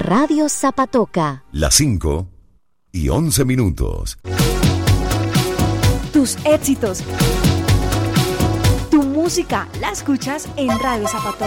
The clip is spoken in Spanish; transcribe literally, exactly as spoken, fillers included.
Radio Zapatoca. Las cinco y once minutos. Tus éxitos. Tu música la escuchas en Radio Zapatoca.